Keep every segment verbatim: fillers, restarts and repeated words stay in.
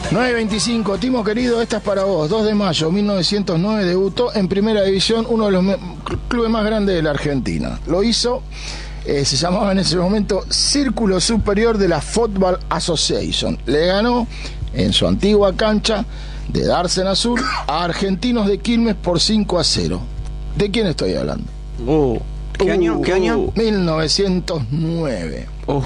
nueve veinticinco, Timo querido, esta es para vos. dos de mayo de mil novecientos nueve debutó en Primera División, uno de los me- clubes más grandes de la Argentina. Lo hizo, eh, se llamaba en ese momento Círculo Superior de la Football Association. Le ganó en su antigua cancha de Dársena Sur a Argentinos de Quilmes por cinco a cero. ¿De quién estoy hablando? Uh, ¿Qué año? ¿Qué año? mil novecientos nueve. uh,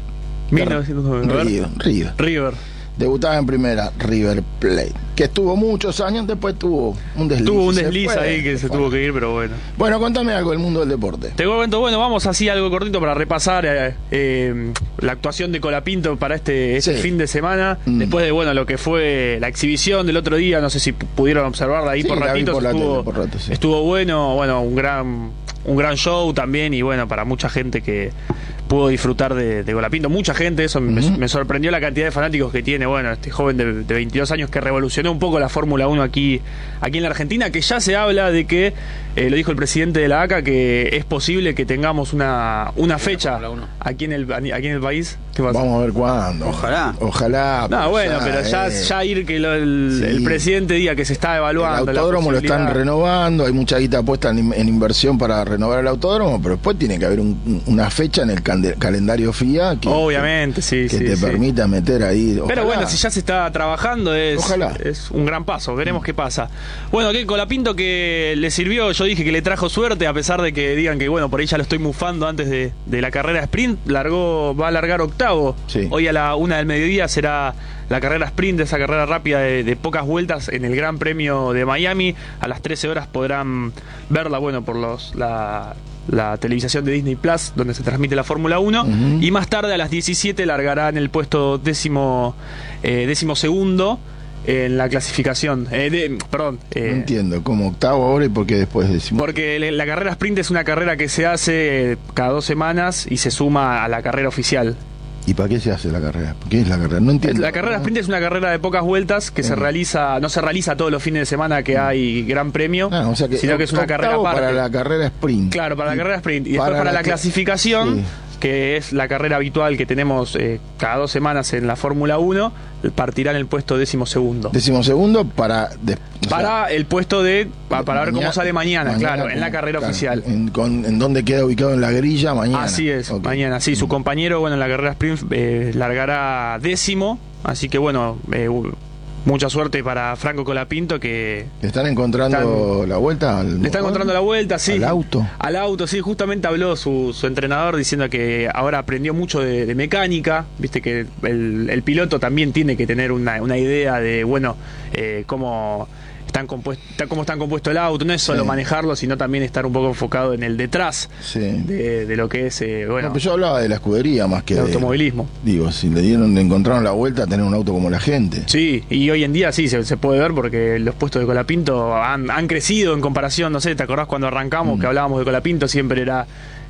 mil novecientos noventa. River, River. River. Debutaba en primera, River Plate, que estuvo muchos años, después tuvo un desliz. Tuvo un se desliz fue. ahí que se Bueno. tuvo que ir, pero bueno. Bueno, contame algo del mundo del deporte. Te cuento, bueno, vamos así algo cortito para repasar eh, eh, la actuación de Colapinto para este, este Sí. fin de semana. Mm. Después de, bueno, lo que fue la exhibición del otro día, no sé si pudieron observarla ahí Sí, por la vi ratitos. por la estuvo, tele, por rato, sí. estuvo bueno, bueno, un gran, un gran show también y bueno, para mucha gente que pudo disfrutar de, de Colapinto. Mucha gente, eso me, Ujú. me sorprendió la cantidad de fanáticos que tiene, bueno, este joven de, de veintidós años que revolucionó un poco la Fórmula uno aquí, aquí en la Argentina, que ya se habla de que, eh, lo dijo el presidente de la A C A, que es posible que tengamos una, una fecha Fórmula uno. aquí en el aquí en el país. ¿Qué pasa? Vamos a ver cuándo. Ojalá. Ojalá. No, bueno, pero ya, eh, ya ir que lo- el, Sí. el presidente diga que se está el evaluando. la autódromo lo están posibilidad. renovando, hay mucha guita puesta en, en inversión para renovar el autódromo, pero después tiene que haber un- una fecha en el cande- calendario F I A que, Obviamente, sí, que sí. te sí. permita meter ahí. Pero Ojalá. bueno, si ya se está trabajando es, Ojalá. es un gran paso, veremos qué pasa. Bueno, que Colapinto que le sirvió, yo dije que le trajo suerte, a pesar de que digan que bueno, por ahí ya lo estoy mufando antes de, de la carrera sprint, largó, va a largar octavo. Sí. Hoy a la una del mediodía será la carrera sprint, esa carrera rápida de, de pocas vueltas en el Gran Premio de Miami. A las trece horas podrán verla, bueno, por los la la televisación de Disney Plus, donde se transmite la Fórmula uno, Ujú. y más tarde a las diecisiete largará en el puesto décimo, eh, décimo segundo en la clasificación. Eh, de- perdón. eh, No entiendo, como octavo ahora y por qué después decimos. porque le- la carrera sprint es una carrera que se hace eh, cada dos semanas y se suma a la carrera oficial. ¿Y para qué se hace la carrera? ¿Qué es la carrera? No entiendo. La carrera sprint es una carrera de pocas vueltas que se Ujú. realiza, no se realiza todos los fines de semana que hay Gran Premio, Ah, o sea que sino que es una octavo carrera aparte. para la carrera sprint. Claro, para la Y carrera sprint. Y después para, la, cla- clasificación, Sí. que es la carrera habitual que tenemos eh, cada dos semanas en la Fórmula uno, partirá en el puesto décimo segundo. Décimo segundo para. de- o sea, Para el puesto de. pa- Para ver cómo mañana- sale mañana, claro, en la como- carrera claro, oficial. En, con- en dónde queda ubicado en la grilla mañana. Así es, Ok. mañana. Sí, su compañero, bueno, en la carrera sprint eh, largará décimo. Así que, bueno, eh, u- mucha suerte para Franco Colapinto que. ¿Le están encontrando la vuelta? Al Le está encontrando la vuelta, sí. ¿Al auto? Al auto, sí. Justamente habló su, su entrenador diciendo que ahora aprendió mucho de, de mecánica. Viste que el, el piloto también tiene que tener una, una idea de, bueno, eh, cómo están compuesto, cómo están compuesto el auto. No es solo Sí. manejarlo, sino también estar un poco enfocado en el detrás Sí. de, de lo que es, eh, bueno, No, pero yo hablaba de la escudería más que el de automovilismo. Digo, si le dieron, le encontraron la vuelta a tener un auto como la gente. Sí, y hoy en día sí se, se puede ver porque los puestos de Colapinto han, han crecido en comparación, no sé, ¿te acordás cuando arrancamos Mm. que hablábamos de Colapinto? Siempre era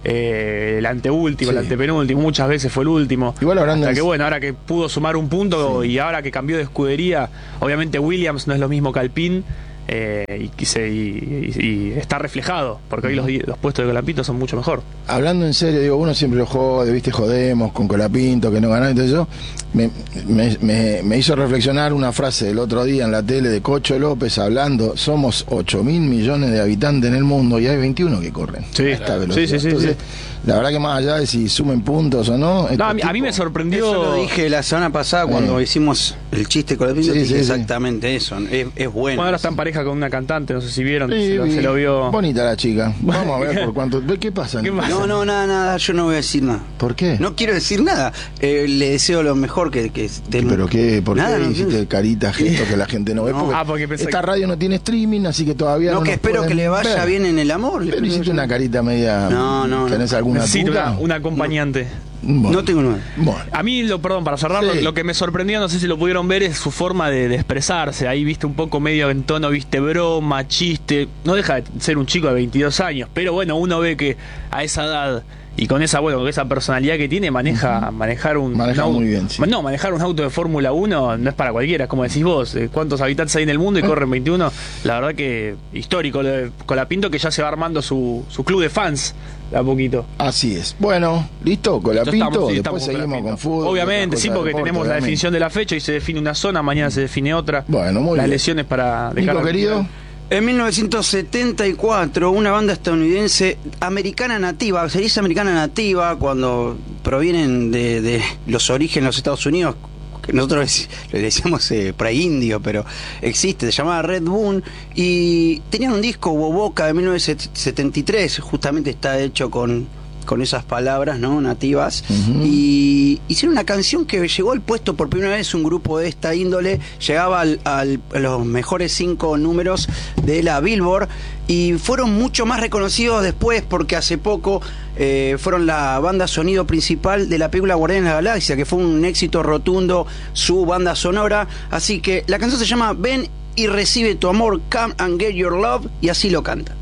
eh, el anteúltimo, Sí. el antepenúltimo, muchas veces fue el último. Igual hablando Hasta en- que bueno, ahora que pudo sumar un punto Sí. y ahora que cambió de escudería, obviamente Williams no es lo mismo que Alpine. Eh, y, quise- y- y- y está reflejado, porque hoy los, di- los puestos de Colapinto son mucho mejor. Hablando en serio, digo, uno siempre lo jode, viste, jodemos con Colapinto, que no ganó. Entonces yo, me, me, me, me hizo reflexionar una frase del otro día en la tele de Cocho López hablando, somos ocho mil millones de habitantes en el mundo y hay veintiuno que corren Sí, a esta claro. velocidad. Sí, sí, sí, Entonces, sí. la verdad que más allá de si sumen puntos o no... No, a, mí, estos a mí me tipos- sorprendió. Eso lo dije la semana pasada cuando Eh. hicimos el chiste con la pinta. Sí, dije sí, sí. exactamente eso. Es, es bueno. Bueno, ahora está en pareja con una cantante, no sé si vieron, Sí, se, lo, vi. se lo vio. Bonita la chica. Vamos a ver por cuánto... ¿Qué pasa? ¿Qué pasa? No, no, nada, nada. Yo no voy a decir nada. ¿Por qué? No quiero decir nada. Eh, le deseo lo mejor que, que esté- ¿Pero qué? ¿Por Nada, qué no, hiciste no. carita, gesto que la gente no ve? No. Porque Ah, porque pensé esta que- radio no tiene streaming, así que todavía no No, que nos espero que pueden le vaya ver. bien en el amor. Pero hiciste una carita media... No, no, no. ¿Tenés alguna Necesito duda? una, un acompañante. Bueno. No tengo nueve. Bueno. A mí, lo, perdón, para cerrar, Sí. lo, lo que me sorprendió, no sé si lo pudieron ver, es su forma de, de expresarse. Ahí viste un poco medio en tono, viste, broma, chiste. No deja de ser un chico de veintidós años, pero bueno, uno ve que a esa edad y con esa, bueno, con esa personalidad que tiene, maneja manejar un, Maneja un auto- muy bien, sí. No, manejar un auto de Fórmula uno no es para cualquiera, es como decís vos, eh, cuántos habitantes hay en el mundo y corren veintiuno. La verdad que histórico lo de Colapinto, que ya se va armando su, su club de fans de a poquito. Así es. Bueno, ¿listo? Con la Ya Pinto, estamos, sí, después estamos con seguimos Colapinto. con fútbol. Obviamente, otras sí, cosas de porque deporte, tenemos la obviamente. definición de la fecha, hoy se define una zona, mañana se define otra. Bueno, muy Las bien. lesiones para dejar Nico, al- querido. En mil novecientos setenta y cuatro, una banda estadounidense americana nativa, se dice americana nativa cuando provienen de, de los orígenes de los Estados Unidos, que nosotros le decíamos eh, pre-indio, pero existe, se llamaba Red Boone, y tenían un disco, Wovoka, de mil novecientos setenta y tres, justamente está hecho con... con esas palabras, ¿no? Nativas, uh-huh. Y hicieron una canción que llegó al puesto por primera vez. Un grupo de esta índole llegaba al, al, a los mejores cinco números de la Billboard y fueron mucho más reconocidos después porque hace poco eh, fueron la banda sonido principal de la película Guardianes de la Galaxia, que fue un éxito rotundo su banda sonora. Así que la canción se llama Ven y recibe tu amor, Come and Get Your Love, y así lo canta.